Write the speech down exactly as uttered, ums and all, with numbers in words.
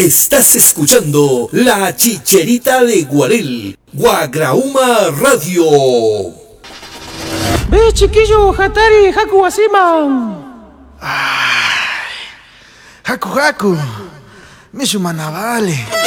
Estás escuchando La Chicherita de Guarel, Guagrauma Radio. Ve, chiquillo, Hatari, Haku Wasiman. Ay, Haku Haku, Mishu Manavale.